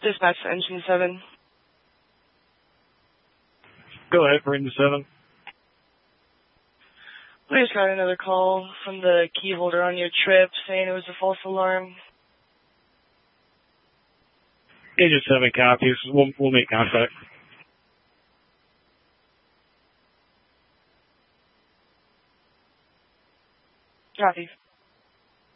Dispatch to Engine 7. Go ahead for Engine 7. We just got another call from the key holder on your trip saying it was a false alarm. Engine 7 copies. We'll make contact. Copy.